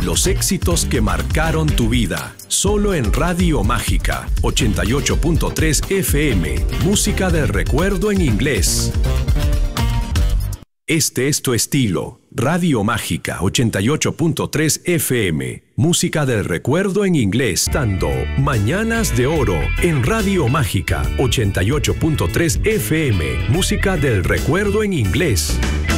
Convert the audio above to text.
Los éxitos que marcaron tu vida. Solo en Radio Mágica 88.3 FM. Música del recuerdo en inglés. Este es tu estilo. Radio Mágica 88.3 FM. Música del recuerdo en inglés. Dando Mañanas de Oro en Radio Mágica 88.3 FM. Música del recuerdo en inglés.